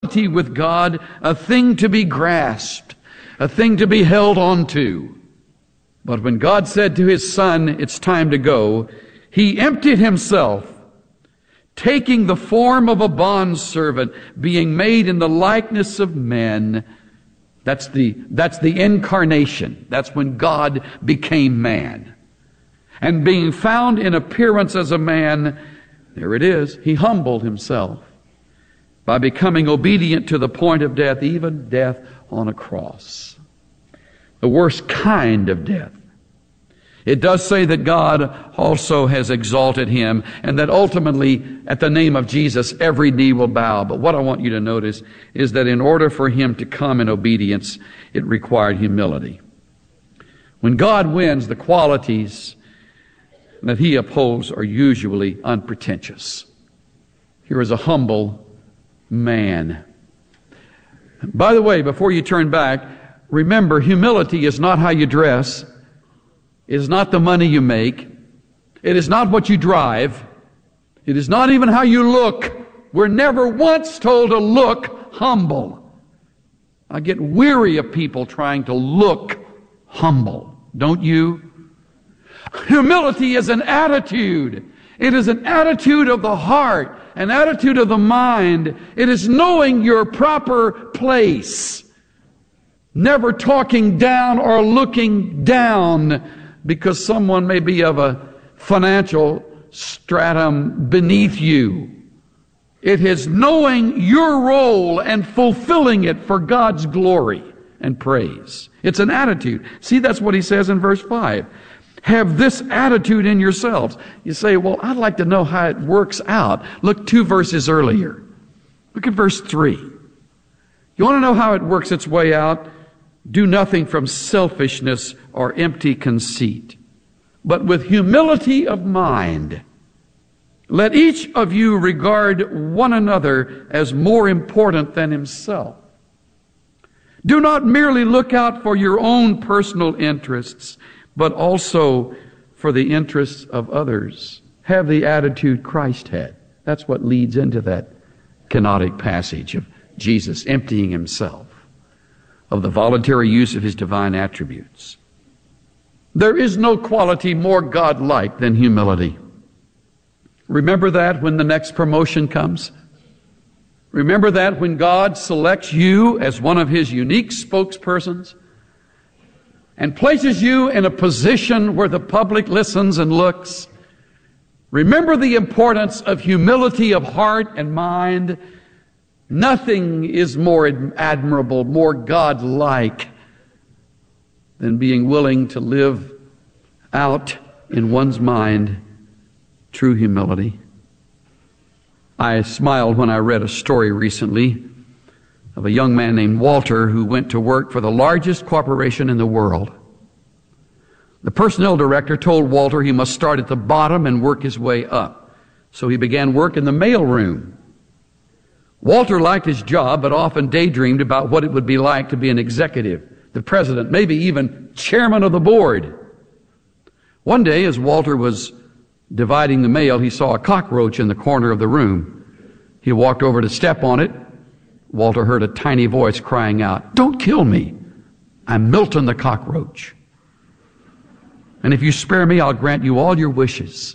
equality with God a thing to be grasped, a thing to be held on to. But when God said to his Son, it's time to go, he emptied himself, taking the form of a bondservant, being made in the likeness of men. That's the incarnation. That's when God became man. And being found in appearance as a man, there it is, he humbled himself by becoming obedient to the point of death, even death on a cross. The worst kind of death. It does say that God also has exalted him, and that ultimately, at the name of Jesus, every knee will bow. But what I want you to notice is that in order for him to come in obedience, it required humility. When God wins, the qualities that he upholds are usually unpretentious. Here is a humble man. By the way, before you turn back, remember, humility is not how you dress. It is not the money you make. It is not what you drive. It is not even how you look. We're never once told to look humble. I get weary of people trying to look humble. Don't you? Humility is an attitude. It is an attitude of the heart, an attitude of the mind. It is knowing your proper place. Never talking down or looking down because someone may be of a financial stratum beneath you. It is knowing your role and fulfilling it for God's glory and praise. It's an attitude. See, that's what he says in verse 5. Have this attitude in yourselves. You say, well, I'd like to know how it works out. Look 2 verses earlier. Look at verse 3. You want to know how it works its way out? Do nothing from selfishness or empty conceit, but with humility of mind. Let each of you regard one another as more important than himself. Do not merely look out for your own personal interests, but also for the interests of others. Have the attitude Christ had. That's what leads into that kenotic passage of Jesus emptying himself of the voluntary use of his divine attributes. There is no quality more God-like than humility. Remember that when the next promotion comes. Remember that when God selects you as one of his unique spokespersons and places you in a position where the public listens and looks. Remember the importance of humility of heart and mind. Nothing is more admirable, more God-like than being willing to live out in one's mind true humility. I smiled when I read a story recently of a young man named Walter who went to work for the largest corporation in the world. The personnel director told Walter he must start at the bottom and work his way up. So he began work in the mail room. Walter liked his job, but often daydreamed about what it would be like to be an executive, the president, maybe even chairman of the board. One day, as Walter was dividing the mail, he saw a cockroach in the corner of the room. He walked over to step on it. Walter heard a tiny voice crying out, "Don't kill me. I'm Milton the cockroach. And if you spare me, I'll grant you all your wishes."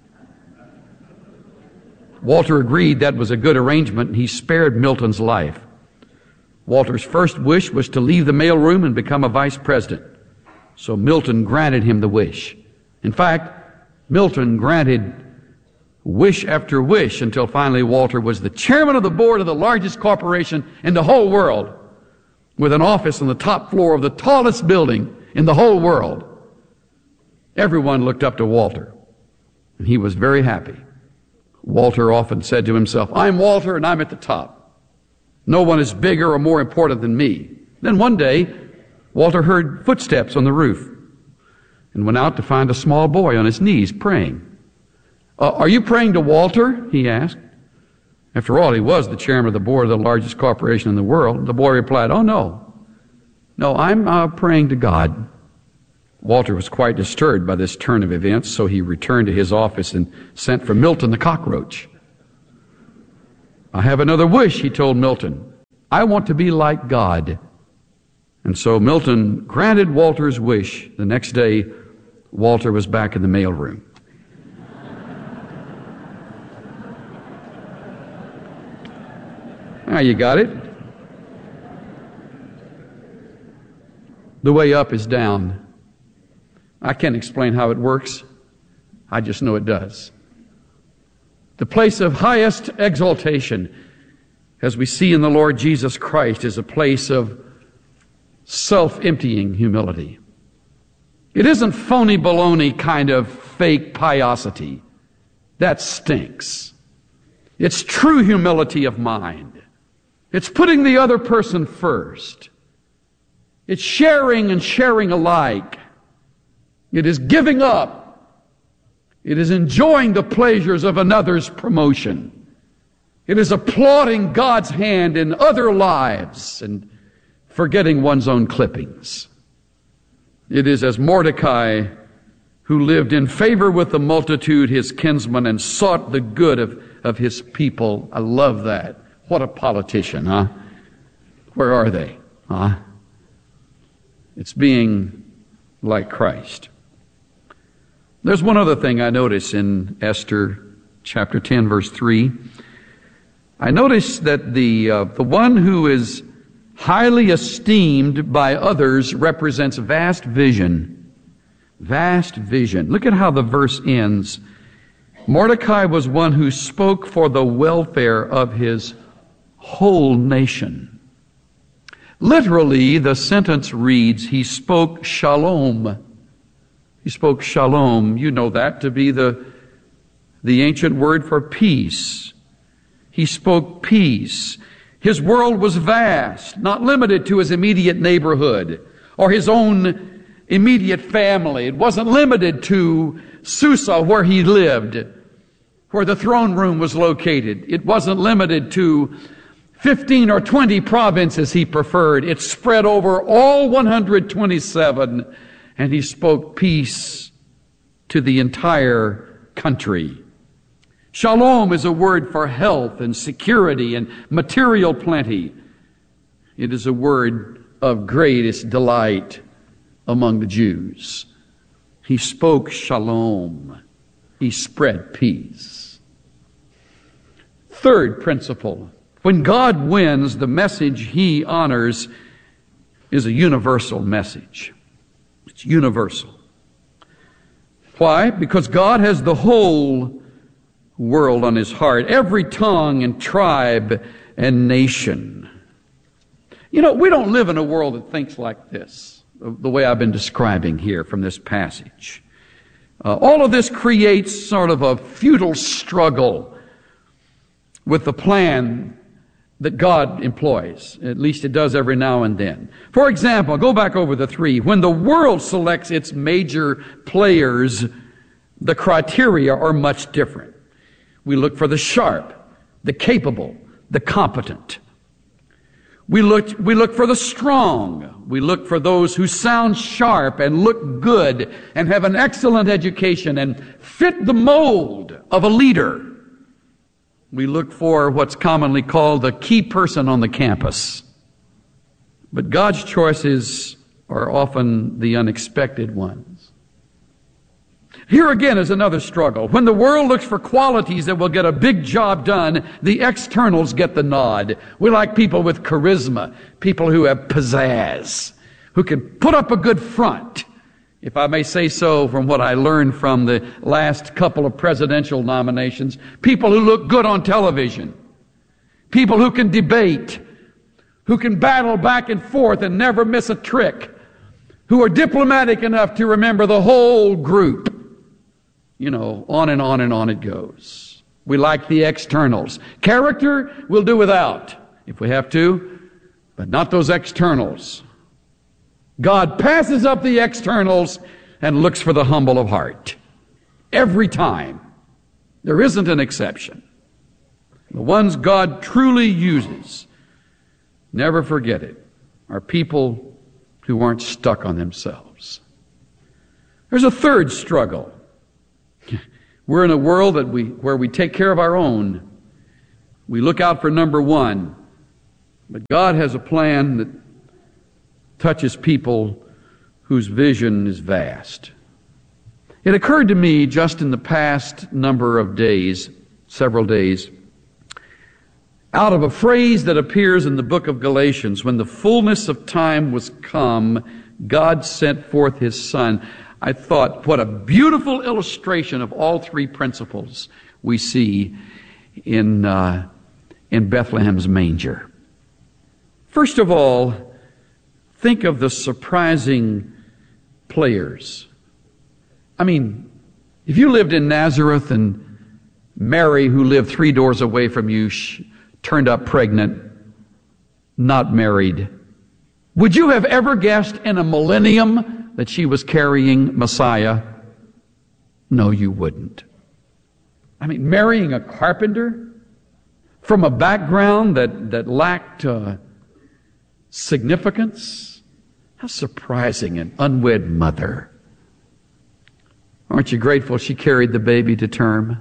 Walter agreed that was a good arrangement, and he spared Milton's life. Walter's first wish was to leave the mailroom and become a vice president. So Milton granted him the wish. In fact, Milton granted wish after wish until finally Walter was the chairman of the board of the largest corporation in the whole world, with an office on the top floor of the tallest building in the whole world. Everyone looked up to Walter, and he was very happy. Walter often said to himself, "I'm Walter and I'm at the top. No one is bigger or more important than me." Then one day, Walter heard footsteps on the roof and went out to find a small boy on his knees praying. Are you praying to Walter?" he asked. After all, he was the chairman of the board of the largest corporation in the world. The boy replied, "Oh, no. No, I'm praying to God." Walter was quite disturbed by this turn of events, so he returned to his office and sent for Milton the cockroach. "I have another wish," he told Milton. I want to be like God. And so Milton granted Walter's wish. The next day, Walter was back in the mailroom. Now you got it. The way up is down. I can't explain how it works. I just know it does. The place of highest exaltation, as we see in the Lord Jesus Christ, is a place of self-emptying humility. It isn't phony baloney kind of fake piosity. That stinks. It's true humility of mind. It's putting the other person first. It's sharing and sharing alike. It is giving up. It is enjoying the pleasures of another's promotion. It is applauding God's hand in other lives and forgetting one's own clippings. It is as Mordecai, who lived in favor with the multitude, his kinsmen, and sought the good of his people. I love that. What a politician, huh? Where are they? Huh? It's being like Christ. There's one other thing I notice in Esther chapter 10, verse 3. I notice that the one who is highly esteemed by others represents vast vision. Vast vision. Look at how the verse ends. Mordecai was one who spoke for the welfare of his whole nation. Literally, the sentence reads, he spoke shalom. He spoke shalom. You know that to be the ancient word for peace. He spoke peace. His world was vast, not limited to his immediate neighborhood or his own immediate family. It wasn't limited to Susa, where he lived, where the throne room was located. It wasn't limited to 15 or 20 provinces he preferred. It spread over all 127, and he spoke peace to the entire country. Shalom is a word for health and security and material plenty. It is a word of greatest delight among the Jews. He spoke shalom. He spread peace. Third principle. When God wins, the message he honors is a universal message. It's universal. Why? Because God has the whole world on his heart, every tongue and tribe and nation. You know, we don't live in a world that thinks like this, the way I've been describing here from this passage. All of this creates sort of a futile struggle with the plan that God employs. At least it does every now and then. For example, go back over the three. When the world selects its major players, the criteria are much different. We look for the sharp, the capable, the competent. We look for the strong. We look for those who sound sharp and look good and have an excellent education and fit the mold of a leader. We look for what's commonly called the key person on the campus. But God's choices are often the unexpected ones. Here again is another struggle. When the world looks for qualities that will get a big job done, the externals get the nod. We like people with charisma, people who have pizzazz, who can put up a good front. If I may say so from what I learned from the last couple of presidential nominations, people who look good on television, people who can debate, who can battle back and forth and never miss a trick, who are diplomatic enough to remember the whole group. You know, on and on and on it goes. We like the externals. Character we'll do without if we have to, but not those externals. God passes up the externals and looks for the humble of heart. Every time. There isn't an exception. The ones God truly uses, never forget it, are people who aren't stuck on themselves. There's a third struggle. We're in a world where we take care of our own. We look out for number one. But God has a plan that touches people whose vision is vast. It occurred to me just in the past number of days, several days, out of a phrase that appears in the book of Galatians, when the fullness of time was come, God sent forth His Son. I thought, what a beautiful illustration of all three principles we see in Bethlehem's manger. First of all, think of the surprising players. I mean, if you lived in Nazareth and Mary, who lived 3 doors away from you, turned up pregnant, not married, would you have ever guessed in a millennium that she was carrying Messiah? No, you wouldn't. I mean, marrying a carpenter from a background that lacked significance? How surprising, an unwed mother. Aren't you grateful she carried the baby to term?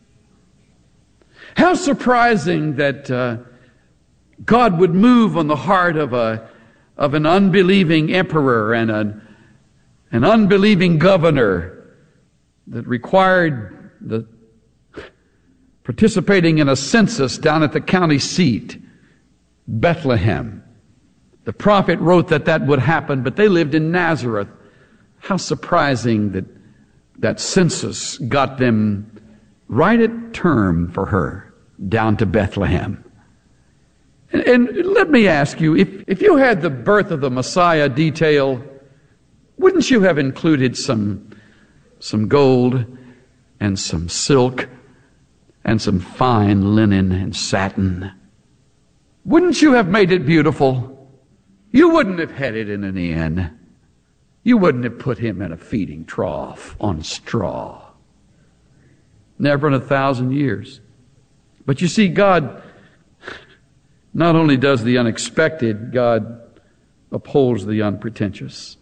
How surprising that God would move on the heart of an unbelieving emperor and an unbelieving governor that required the participating in a census down at the county seat, Bethlehem. The prophet wrote that would happen, but they lived in Nazareth. How surprising that census got them right at term for her down to Bethlehem. And let me ask you, if you had the birth of the Messiah detail, wouldn't you have included some gold and some silk and some fine linen and satin? Wouldn't you have made it beautiful? You wouldn't have had it in an inn. You wouldn't have put him in a feeding trough on straw. Never in 1,000 years. But you see, God not only does the unexpected, God upholds the unpretentious.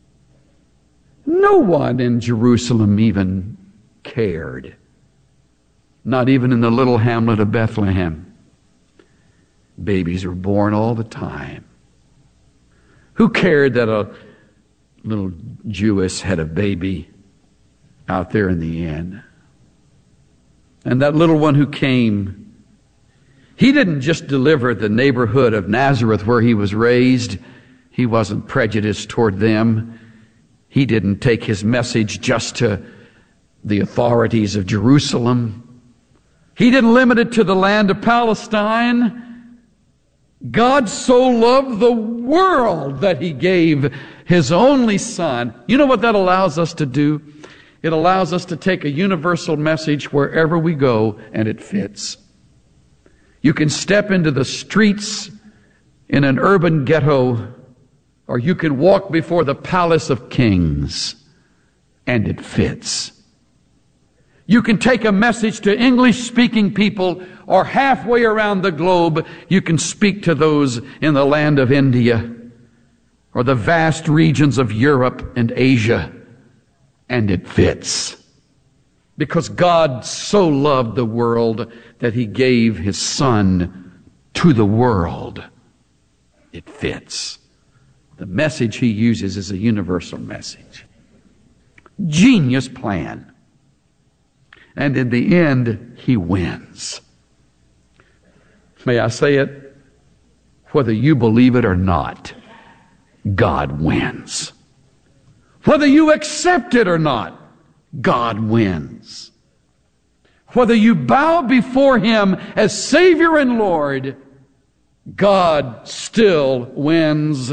No one in Jerusalem even cared. Not even in the little hamlet of Bethlehem. Babies were born all the time. Who cared that a little Jewess had a baby out there in the inn? And that little one who came, he didn't just deliver the neighborhood of Nazareth where he was raised. He wasn't prejudiced toward them. He didn't take his message just to the authorities of Jerusalem. He didn't limit it to the land of Palestine. God so loved the world that He gave His only Son. You know what that allows us to do? It allows us to take a universal message wherever we go, and it fits. You can step into the streets in an urban ghetto, or you can walk before the palace of kings, and it fits. You can take a message to English-speaking people, or halfway around the globe, you can speak to those in the land of India, or the vast regions of Europe and Asia, and it fits. Because God so loved the world that He gave His Son to the world. It fits. The message He uses is a universal message. Genius plan. And in the end, He wins. May I say it? Whether you believe it or not, God wins. Whether you accept it or not, God wins. Whether you bow before Him as Savior and Lord, God still wins.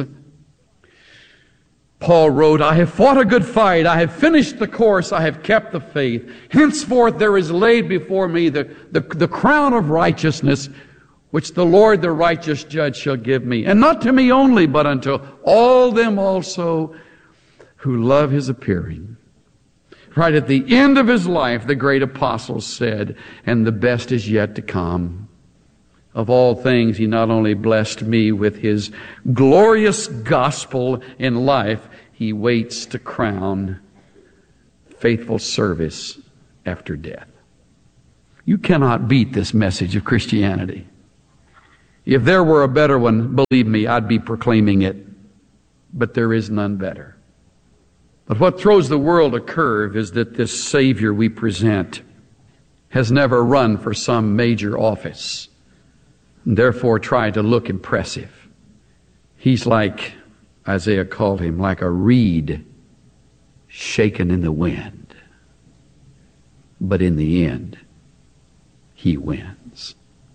Paul wrote, I have fought a good fight. I have finished the course. I have kept the faith. Henceforth there is laid before me the crown of righteousness, which the Lord, the righteous judge, shall give me. And not to me only, but unto all them also who love His appearing. Right at the end of His life, the great apostle said, and the best is yet to come. Of all things, He not only blessed me with His glorious gospel in life, He waits to crown faithful service after death. You cannot beat this message of Christianity. If there were a better one, believe me, I'd be proclaiming it. But there is none better. But what throws the world a curve is that this Savior we present has never run for some major office, and therefore tried to look impressive. He's like, Isaiah called him, like a reed shaken in the wind. But in the end, he wins.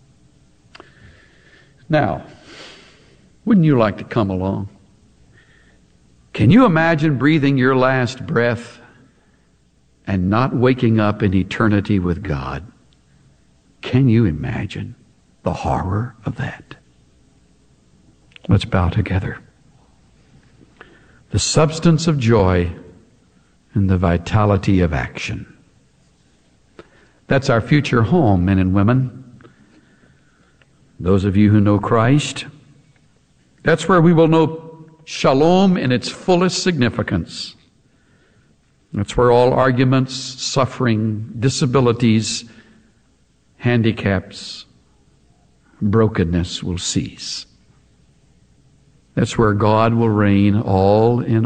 Now, wouldn't you like to come along? Can you imagine breathing your last breath and not waking up in eternity with God? Can you imagine the horror of that? Let's bow together. The substance of joy and the vitality of action. That's our future home, men and women. Those of you who know Christ, that's where we will know shalom in its fullest significance. That's where all arguments, suffering, disabilities, handicaps, brokenness will cease. That's where God will reign all in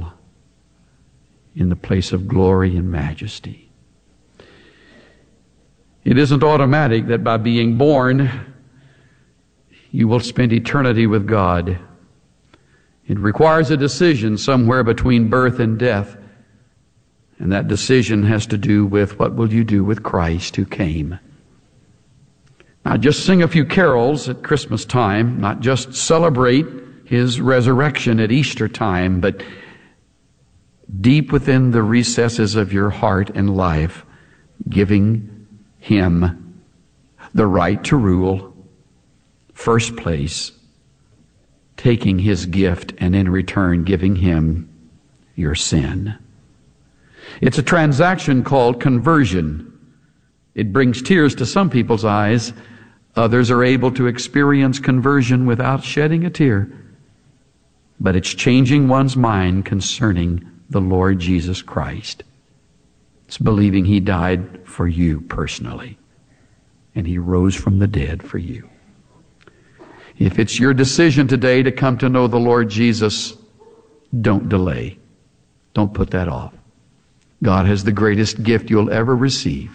the place of glory and majesty. It isn't automatic that by being born, you will spend eternity with God. It requires a decision somewhere between birth and death. And that decision has to do with what will you do with Christ who came. Not just sing a few carols at Christmas time, not just celebrate His resurrection at Easter time, but deep within the recesses of your heart and life, giving Him the right to rule, first place, taking His gift and in return giving Him your sin. It's a transaction called conversion. It brings tears to some people's eyes. Others are able to experience conversion without shedding a tear. But it's changing one's mind concerning the Lord Jesus Christ. It's believing He died for you personally, and He rose from the dead for you. If it's your decision today to come to know the Lord Jesus, don't delay. Don't put that off. God has the greatest gift you'll ever receive.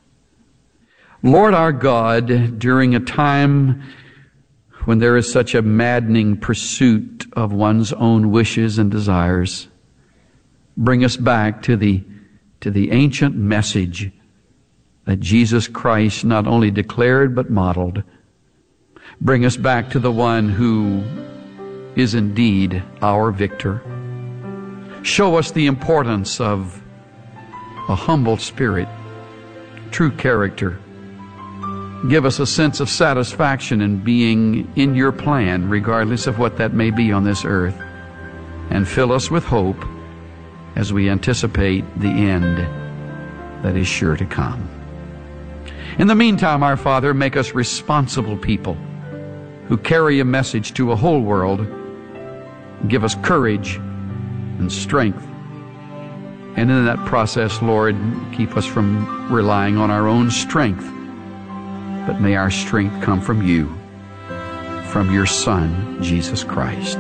Lord our God, during a time when there is such a maddening pursuit of one's own wishes and desires, bring us back to the ancient message that Jesus Christ not only declared but modeled. Bring us back to the one who is indeed our victor. Show us the importance of a humble spirit, true character. Give us a sense of satisfaction in being in your plan, regardless of what that may be on this earth. And fill us with hope as we anticipate the end that is sure to come. In the meantime, our Father, make us responsible people who carry a message to a whole world. Give us courage and strength. And in that process, Lord, keep us from relying on our own strength. But may our strength come from you, from your Son, Jesus Christ,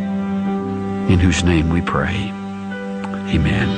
in whose name we pray. Amen.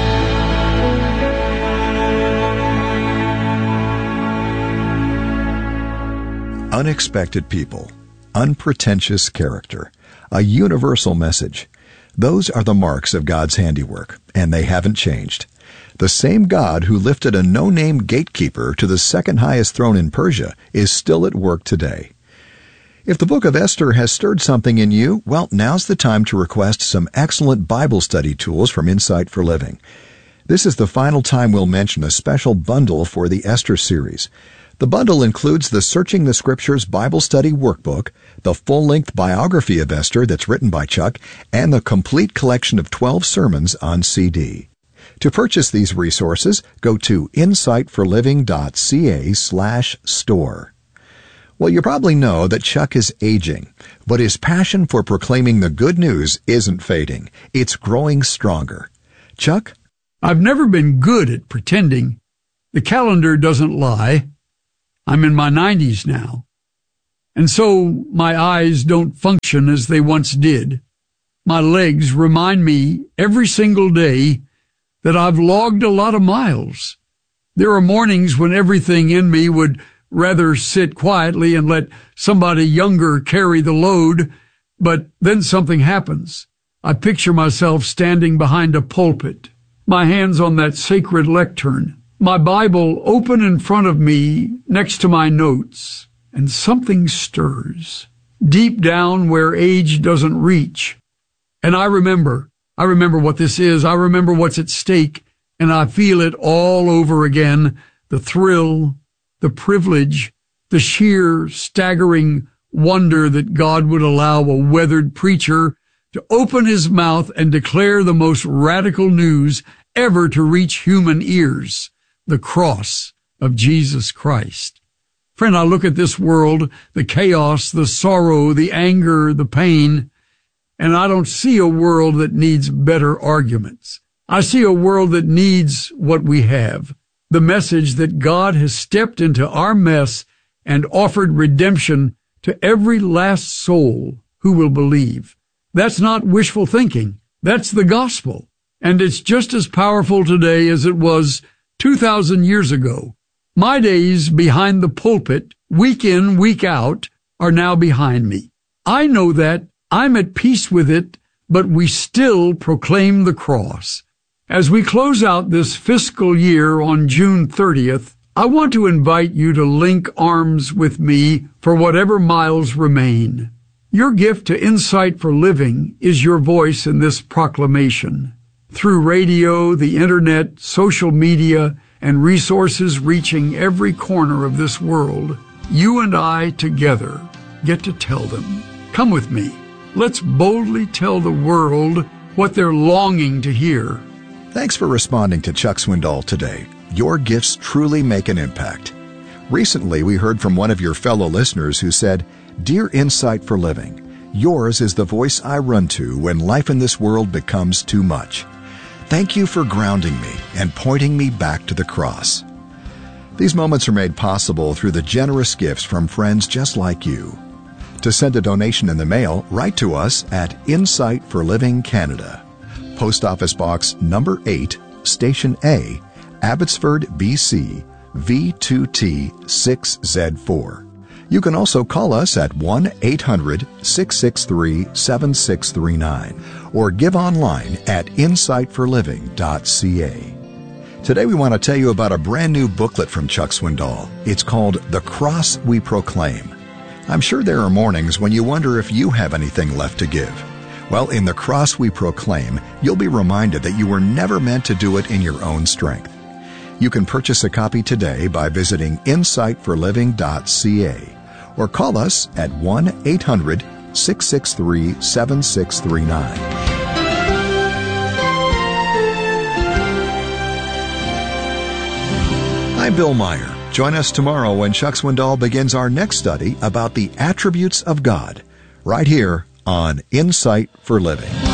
Unexpected people, unpretentious character, a universal message. Those are the marks of God's handiwork, and they haven't changed. The same God who lifted a no-name gatekeeper to the second highest throne in Persia is still at work today. If the book of Esther has stirred something in you, well, now's the time to request some excellent Bible study tools from Insight for Living. This is the final time we'll mention a special bundle for the Esther series. The bundle includes the Searching the Scriptures Bible Study Workbook, the full-length biography of Esther that's written by Chuck, and the complete collection of 12 sermons on CD. To purchase these resources, go to insightforliving.ca/store. Well, you probably know that Chuck is aging, but his passion for proclaiming the good news isn't fading. It's growing stronger. Chuck? I've never been good at pretending. The calendar doesn't lie. I'm in my 90s now. and so my eyes don't function as they once did. My legs remind me every single day that I've logged a lot of miles. There are mornings when everything in me would rather sit quietly and let somebody younger carry the load, but then something happens. I picture myself standing behind a pulpit, my hands on that sacred lectern, my Bible open in front of me next to my notes, and something stirs, deep down where age doesn't reach. And I remember what this is. I remember what's at stake, and I feel it all over again, the thrill, the privilege, the sheer, staggering wonder that God would allow a weathered preacher to open his mouth and declare the most radical news ever to reach human ears, the cross of Jesus Christ. Friend, I look at this world, the chaos, the sorrow, the anger, the pain, and I don't see a world that needs better arguments. I see a world that needs what we have, the message that God has stepped into our mess and offered redemption to every last soul who will believe. That's not wishful thinking. That's the gospel. And it's just as powerful today as it was 2,000 years ago. My days behind the pulpit, week in, week out, are now behind me. I know that. I'm at peace with it, but we still proclaim the cross. As we close out this fiscal year on June 30th, I want to invite you to link arms with me for whatever miles remain. Your gift to Insight for Living is your voice in this proclamation. Through radio, the internet, social media, and resources reaching every corner of this world, you and I together get to tell them. Come with me. Let's boldly tell the world what they're longing to hear. Thanks for responding to Chuck Swindoll today. Your gifts truly make an impact. Recently, we heard from one of your fellow listeners who said, "Dear Insight for Living, yours is the voice I run to when life in this world becomes too much. Thank you for grounding me and pointing me back to the cross." These moments are made possible through the generous gifts from friends just like you. To send a donation in the mail, write to us at Insight for Living Canada. Post Office Box number 8, Station A, Abbotsford, BC, V2T6Z4. You can also call us at 1-800-663-7639 or give online at insightforliving.ca. Today we want to tell you about a brand new booklet from Chuck Swindoll. It's called The Cross We Proclaim. I'm sure there are mornings when you wonder if you have anything left to give. Well, in The Cross We Proclaim, you'll be reminded that you were never meant to do it in your own strength. You can purchase a copy today by visiting insightforliving.ca or call us at 1-800-663-7639. I'm Bill Meyer. Join us tomorrow when Chuck Swindoll begins our next study about the attributes of God, right here on Insight for Living.